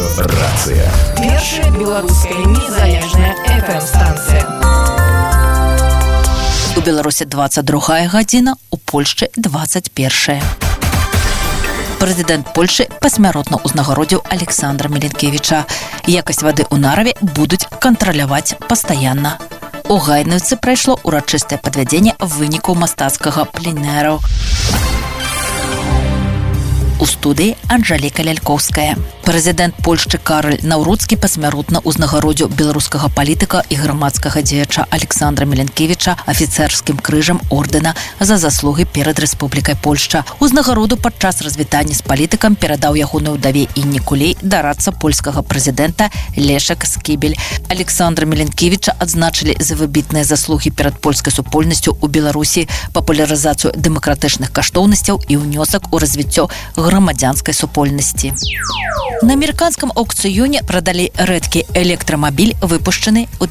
Радыёрацыя. Першая беларуская незалежная FM-станцыя. У Беларусі 22 гадзіна, у Польшчы 21. Прэзідэнт Польшчы пасмяротна ўзнагародзіў Александра Міленкевіча. Якасць вады ў Нараве будуць кантраляваць пастаянна. У Гайнаўцы прайшло урачыстае падвядзенне вынікаў мастацкага пленэру. У студыі Анжэліка Лялькоўская. Прэзідэнт Польшчы Кароль Наўруцкі пасмяротна ўзнагародзіў беларускага палітыка і грамадскага дзеяча Александра Міленкевіча афіцэрскім крыжам ордэна за заслугі перад Рэспублікай Польшча. Узнагароду падчас развітання з палітыкам перадаў ягонай удаве Інні Кулей дарадца польскага прэзідэнта Лешак Скібель. Александра Міленкевіча адзначылі за выбітныя заслугі перад польскай супольнасцю ў Беларусі, папулярызацыю дэмакратычных каштоўнасцяў і ўнёсак у развіццё грамадзянскай супольнасці. На амерыканскім аукцыёне прадалі рэдкі электрамабіль, выпушчаны ў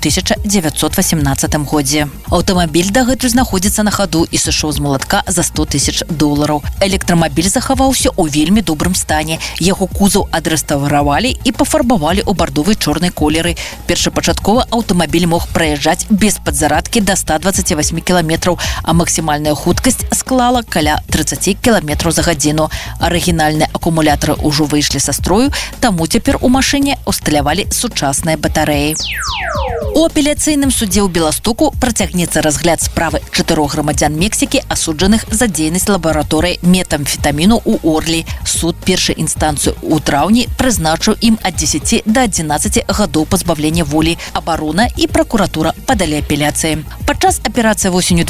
1918 годзе. Аўтамабіль дагэтуль знаходзіцца на хаду і сышоў з малатка за $100 000. Электрамабіль захаваўся ў вельмі добрым стане. Яго кузаў адрэстаўравалі і пафарбавалі ў бардовай чорнай колеры. Першапачаткова аўтамабіль мог праязджаць без падзарадкі да 128 км, а максімальная хуткасць склала каля 30 км за гадзіну. Арыгінальныя акумулятары ўжо выйшлі са строю, таму цяпер у машыне усталявалі сучасныя батарэі. У апеляцыйным судзе ў Беластоку працягнецца разгляд справы 4 грамадзян Мексікі, асуджаных за дзейнасць лабараторыі метамфетаміну ў Орлі. Суд першай інстанцыі ў траўні прызначыў ім ад 10 да 11 гадоў пазбавлення волі. Абарона і пракуратура падалі апеляцыі. Падчас аперацыі восенню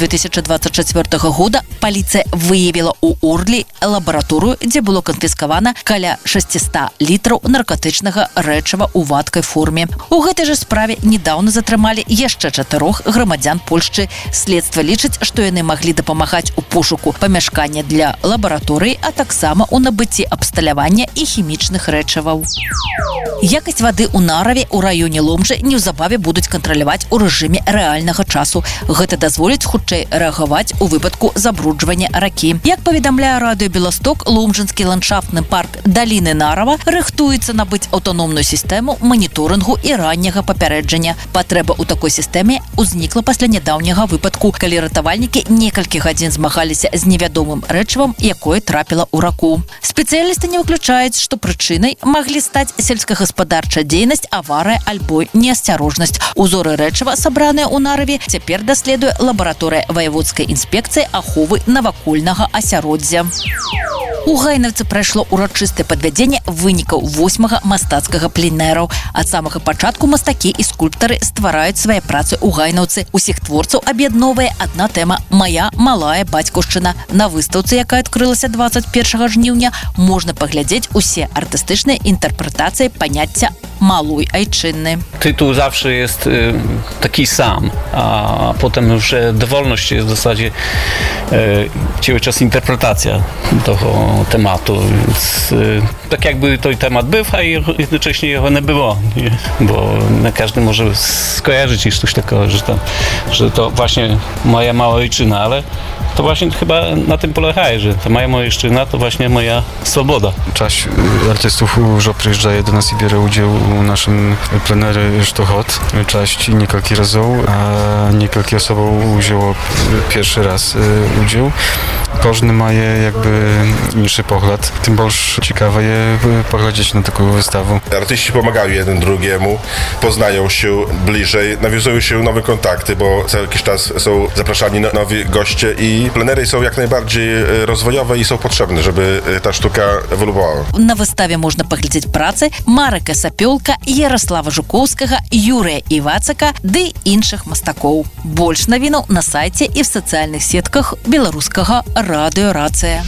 2024 года паліцыя выявіла ў Орлі лабараторыю, дзе было канфіскавана каля 600 літраў наркотычнага рэчыва ў вадкай форме. У гэтай жа справе недаўна затрымалі яшчэ 4 грамадзян Польшчы. Следства лічыць, што яны маглі дапамагаць у пошуку памяшкання для лабараторыі, а таксама ў набыцці абсталявання і хімічных рэчываў. Якасць вады ў Нараве ў раёне Ломжы неўзабаве будуць кантраляваць у рэжыме рэальнага часу. Гэта дазволіць хутчэй рэагаваць у выпадку забруджвання ракі. Як паведамляе радыё Беласток, Ломжынскі ландшафтны парк Даліны Нарава рыхтуецца набыць аўтаномную сістэму маніторынгу і ранняга папярэджання. Патрэба ў такой сістэме ўзнікла пасля нядаўняга выпадку, калі ратавальнікі некалькі гадзін змагаліся з невядомым рэчывам, якое трапіла ў раку. Спецыялісты не выключаюць, што прычынай маглі стаць сельскагаспадарчая дзейнасць, аварыя альбо неасцярожнасць. Узоры рэчыва, сабраныя ў Нараве, цяпер даследуе лабараторыя ваяводскай інспекцыі аховы навакольнага асяроддзя. У Гайнаўцы прайшло урачыстае падвядзенне вынікаў 8-га мастацкага пленэру. Ад самага пачатку мастакі і скульптары ствараюць свае працы ў Гайнаўцы. Усіх творцаў аб'ядноўвае адна тэма «Мая малая бацькаўшчына». На выстаўцы, якая адкрылася 21 жніўня, можна паглядзець усе артыстычныя інтэрпрэтацыі паняцця малой айчынny. Tytuł zawsze jest taki sam, a potem już dowolność jest w zasadzie cały czas interpretacja tego tematu. Więc, tak jakby to temat był, a jednocześnie jego nie było. Bo każdy może skojarzyć już coś takiego, że to właśnie moja mała ojczyzna, ale to właśnie chyba na tym polega, że ta moja ojczyzna to właśnie moja swoboda. Część artystów już przyjeżdża do nas i bierze udział u naszym plenerze Sztochot. Część niekielki razy, a niekielki osobą wzięło pierwszy raz udział. Każdy ma jakby inny pogląd. Tym bardziej ciekawe jest poglądać na taką wystawę. Artyści pomagają jeden drugiemu, poznają się bliżej, nawiązują się nowe kontakty, bo co jakiś czas są zapraszani nowi goście i plenery są jak najbardziej rozwojowe i są potrzebne, żeby ta sztuka ewoluowała. На выставе можна паглядзець працы Марыка Сапёлка, Ярослава Жукоўскага, Юрыя Івацака ды іншых мастакоў. Больш навінаў на сайце і в сацыяльных сетках беларускага радыёрацыя.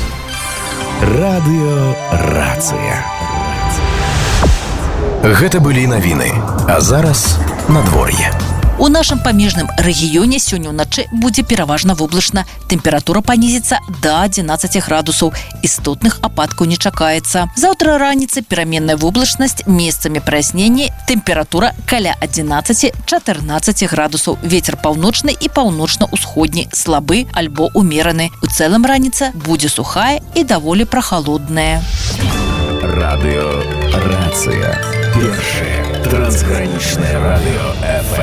Радыёрацыя. Гэта былі навіны, а зараз надвор'е. У нашым памежным рэгіёне сёння ўначы будзе пераважна воблачна. Тэмпература панізіцца да 11 градусаў. Істотных ападкаў не чакаецца. Заўтра раніцай пераменная воблачнасць, месцамі праясненне, тэмпература каля 11-14 градусаў. Вецер паўночны і паўночна-ўсходні, слабы альбо умераны. У цэлым раніца будзе сухая і даволі прахалодная. Радио «Рация». Первое трансграничное радио ФМ.